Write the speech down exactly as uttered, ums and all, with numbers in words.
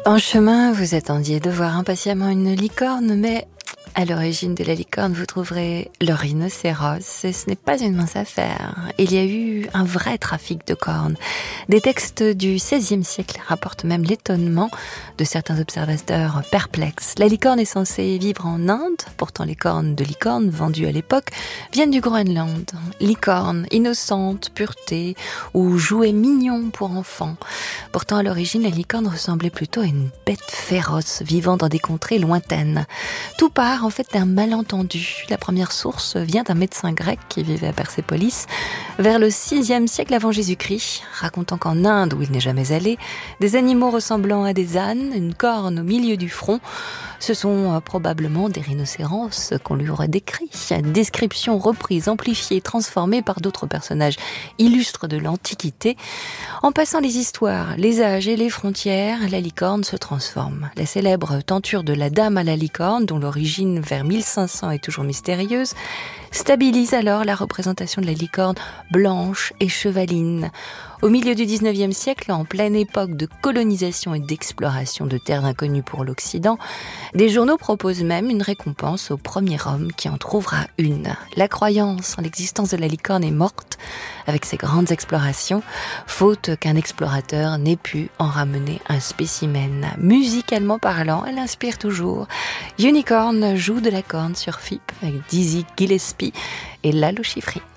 En chemin, vous attendiez de voir impatiemment une licorne, mais à l'origine de la licorne, vous trouverez le rhinocéros. Et ce n'est pas une mince affaire. Il y a eu un vrai trafic de cornes. Des textes du seizième siècle rapportent même l'étonnement de certains observateurs perplexes. La licorne est censée vivre en Inde. Pourtant, les cornes de licorne vendues à l'époque viennent du Groenland. Licorne, innocente, pureté ou jouet mignon pour enfants. Pourtant, à l'origine, la licorne ressemblait plutôt à une bête féroce vivant dans des contrées lointaines. Tout part en fait d'un malentendu. La première source vient d'un médecin grec qui vivait à Persépolis vers le sixième siècle avant Jésus-Christ, racontant qu'en Inde, où il n'est jamais allé, des animaux ressemblant à des ânes, une corne au milieu du front, ce sont probablement des rhinocéros qu'on lui aurait décrits. Description reprise, amplifiée, transformée par d'autres personnages illustres de l'Antiquité. En passant les histoires, les âges et les frontières, la licorne se transforme. La célèbre tenture de la dame à la licorne, dont l'origine vers mille cinq cents est toujours mystérieuse, stabilise alors la représentation de la licorne blanche et chevaline. Au milieu du dix-neuvième siècle, en pleine époque de colonisation et d'exploration de terres inconnues pour l'Occident, des journaux proposent même une récompense au premier homme qui en trouvera une. La croyance en l'existence de la licorne est morte avec ses grandes explorations, faute qu'un explorateur n'ait pu en ramener un spécimen. Musicalement parlant, elle inspire toujours. Unicorn joue de la corne sur F I P avec Dizzy Gillespie et Lalo Schifrin.